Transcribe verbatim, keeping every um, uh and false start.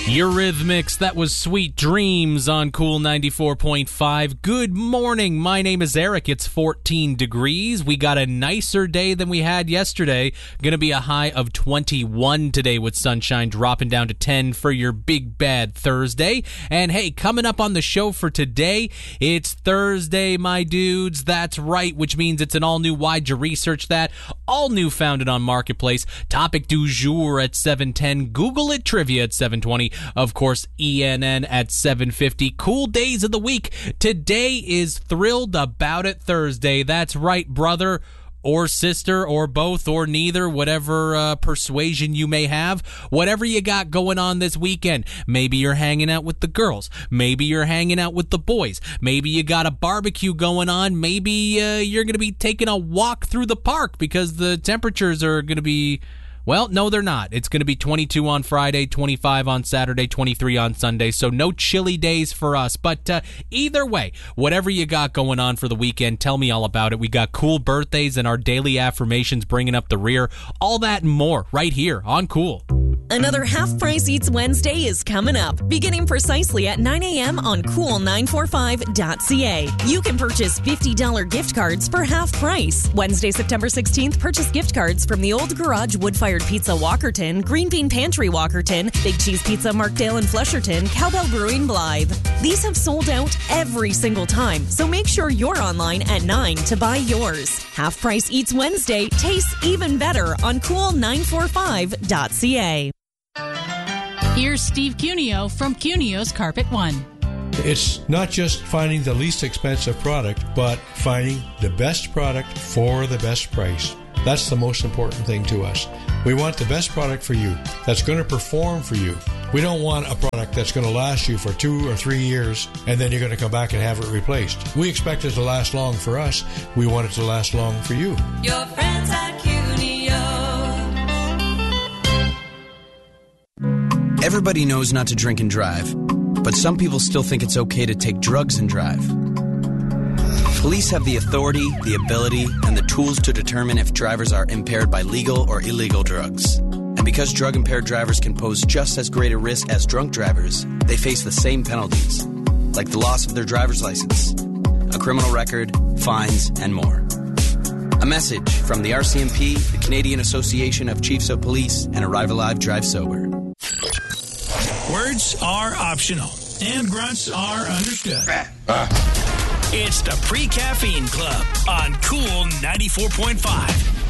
Eurythmics, that was Sweet Dreams on Cool ninety-four point five. Good morning, my name is Eric. It's fourteen degrees. We got a nicer day than we had yesterday. Gonna be a high of twenty-one today with sunshine dropping down to ten for your big bad Thursday. And hey, coming up on the show for today, it's Thursday, my dudes. That's right, which means it's an all-new Why'd You Research That? All new founded on Marketplace. Topic du jour at seven ten. Google it trivia at seven twenty. Of course, E N N at seven fifty. Cool days of the week. Today is Thrilled About It Thursday. That's right, brother or sister or both or neither, whatever uh, persuasion you may have, whatever you got going on this weekend. Maybe you're hanging out with the girls. Maybe you're hanging out with the boys. Maybe you got a barbecue going on. Maybe uh, you're going to be taking a walk through the park because the temperatures are going to be... Well, no, they're not. It's going to be twenty-two on Friday, twenty-five on Saturday, twenty-three on Sunday, so no chilly days for us. But uh, either way, whatever you got going on for the weekend, tell me all about it. We got cool birthdays and our daily affirmations bringing up the rear. All that and more right here on Cool. Another Half Price Eats Wednesday is coming up, beginning precisely at nine a.m. on cool nine forty-five dot c a. You can purchase fifty dollars gift cards for half price. Wednesday, September sixteenth, purchase gift cards from the Old Garage Wood-Fired Pizza Walkerton, Green Bean Pantry Walkerton, Big Cheese Pizza Markdale and Flesherton, Cowbell Brewing Blythe. These have sold out every single time, so make sure you're online at nine to buy yours. Half Price Eats Wednesday tastes even better on cool nine forty-five dot c a. Here's Steve Cuneo from Cuneo's Carpet One. It's not just finding the least expensive product, but finding the best product for the best price. That's the most important thing to us. We want the best product for you that's going to perform for you. We don't want a product that's going to last you for two or three years and then you're going to come back and have it replaced. We expect it to last long for us. We want it to last long for you. Your friends at Cuneo. Everybody knows not to drink and drive, but some people still think it's okay to take drugs and drive. Police have the authority, the ability, and the tools to determine if drivers are impaired by legal or illegal drugs. And because drug-impaired drivers can pose just as great a risk as drunk drivers, they face the same penalties, like the loss of their driver's license, a criminal record, fines, and more. A message from the R C M P, the Canadian Association of Chiefs of Police, and Arrive Alive Drive Sober. Words are optional, and grunts are understood. It's the Pre-Caffeine Club on Cool ninety-four point five.